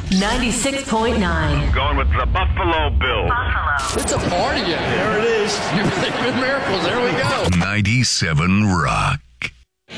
96.9. Going with the Buffalo Bills. It's a party. There it is. You believe in miracles. There we go. 97 Rock.